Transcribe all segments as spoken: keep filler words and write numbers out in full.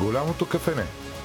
Голямото кафене.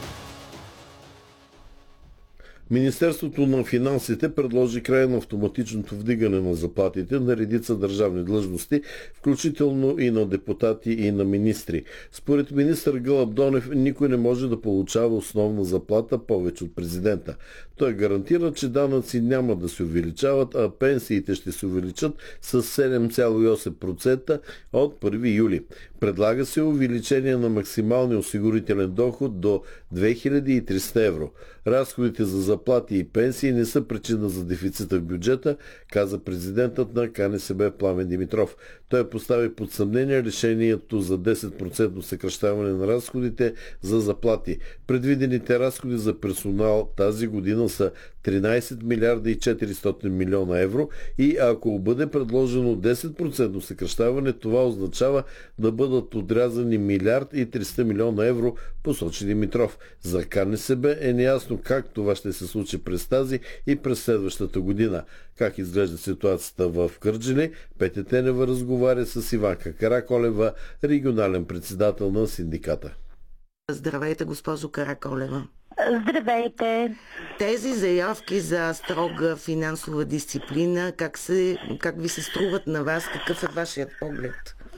Министерството на финансите предложи край на автоматичното вдигане на заплатите на редица държавни длъжности, включително и на депутати и на министри. Според министър Гълъб Донев, никой не може да получава основна заплата повече от президента. Той гарантира, че данъци няма да се увеличават, а пенсиите ще се увеличат с седем цяло и осем процента от първи юли. Предлага се увеличение на максималния осигурителен доход до две хиляди и триста евро. Разходите за заплати и пенсии не са причина за дефицита в бюджета, каза президентът на Ка Не Се Бе Пламен Димитров. Той постави под съмнение решението за десет процента съкращаване на разходите за заплати. Предвидените разходи за персонал тази година са тринайсет милиарда и четиристотин милиона евро и ако бъде предложено десет процента съкращаване, това означава да бъдат отрязани милиард и триста милиона евро, посочи Димитров. За Ка Не Се Бе е неясно как това ще се случи през тази и през следващата година. Как изглежда ситуацията в Кърджали, Петя Тенева разговаря с Иванка Караколева, регионален председател на синдиката. Здравейте, госпожо Караколева. Здравейте! Тези заявки за строга финансова дисциплина, как, се, как ви се струват на вас? Какъв е вашият поглед?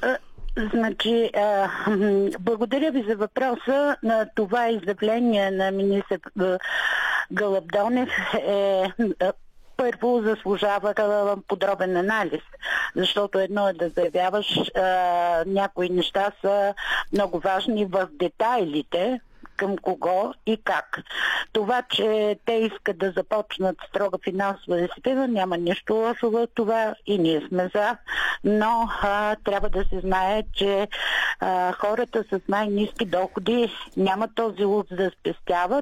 Значи, а, благодаря ви за въпроса. На това изявление на министър Гълъб Донев е... първо заслужава подробен анализ, защото едно е да заявяваш, а, някои неща са много важни в детайлите, към кого и как. Това, че те искат да започнат строга финансова дисциплина, няма нищо лошо в това и ние сме за, но а, трябва да се знае, че а, хората с най-ниски доходи нямат този луд да спестяват.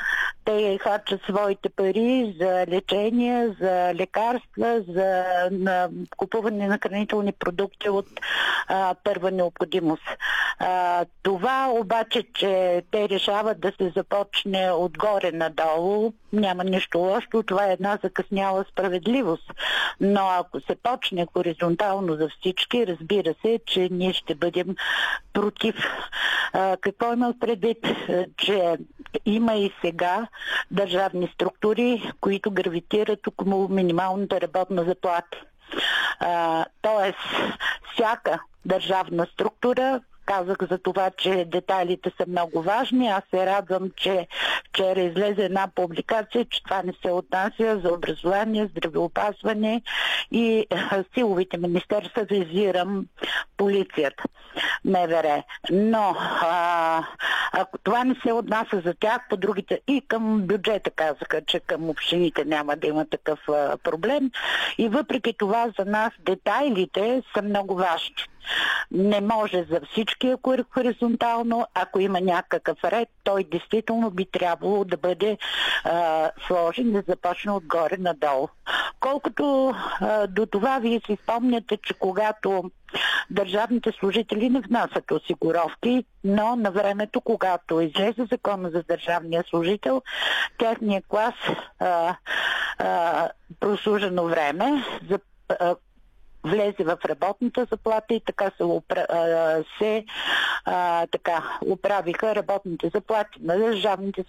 Те харчат своите пари за лечение, за лекарства, за на, купуване на хранителни продукти от а, първа необходимост. А, това обаче, че те решават да се започне отгоре надолу, няма нищо лошо, това е една закъсняла справедливост. Но ако се почне хоризонтално за всички, разбира се, че ние ще бъдем против. А, какво има предвид? Че има и сега държавни структури, които гравитират около минималната работна заплата. А, тоест, всяка държавна структура, казах за това, че детайлите са много важни. Аз се радвам, че вчера излезе една публикация, че това не се отнася за образование, здравеопазване и силовите министерства, визирам полицията, М В Р. Но а, ако това не се отнася за тях, по другите и към бюджета казаха, че към общините няма да има такъв а, проблем. И въпреки това за нас детайлите са много важни. Не може за всички, ако е хоризонтално, ако има някакъв ред, той действително би трябвало да бъде а, сложен, да започне отгоре надолу. Колкото а, до това, вие си спомняте, че когато държавните служители не внасят осигуровки, но на времето, когато излезе закона за държавния служител, техният клас а, а, прослужено време за а, влезе в работната заплата и така се, упра... се а, така, управиха работните заплати на държавните